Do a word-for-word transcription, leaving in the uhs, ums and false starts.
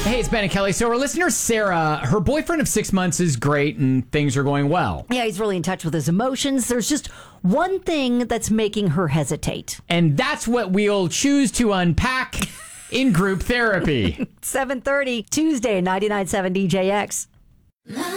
Hey, it's Ben and Kelly. So our listener, Sarah, her boyfriend of six months is great and things are going well. Yeah, he's really in touch with his emotions. There's just one thing that's making her hesitate. And that's what we'll choose to unpack in group therapy. seven thirty, Tuesday, ninety-nine point seven D J X.